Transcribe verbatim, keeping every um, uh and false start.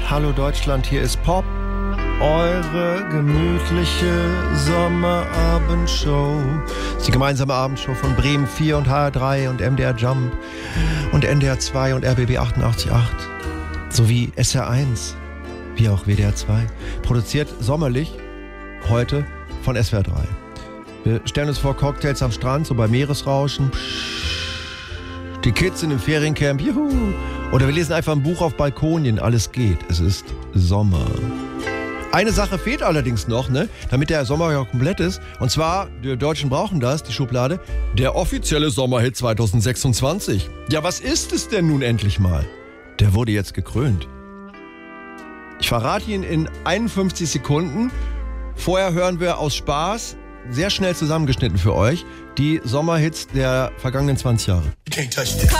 Hallo Deutschland, hier ist Pop, eure gemütliche Sommerabendshow. Das ist die gemeinsame Abendshow von Bremen vier und H R drei und M D R Jump und N D R zwei und R B B achtundachtzig Komma acht sowie S R eins, wie auch W D R zwei. Produziert sommerlich heute von S W R drei. Wir stellen uns vor Cocktails am Strand, so bei Meeresrauschen. Die Kids in dem Feriencamp, juhu. Oder wir lesen einfach ein Buch auf Balkonien, alles geht. Es ist Sommer. Eine Sache fehlt allerdings noch, ne, damit der Sommer ja komplett ist. Und zwar, die Deutschen brauchen das, die Schublade, der offizielle Sommerhit zwanzig sechsundzwanzig. Ja, was ist es denn nun endlich mal? Der wurde jetzt gekrönt. Ich verrate ihn in einundfünfzig Sekunden. Vorher hören wir aus Spaß, sehr schnell zusammengeschnitten für euch, die Sommerhits der vergangenen zwanzig Jahre.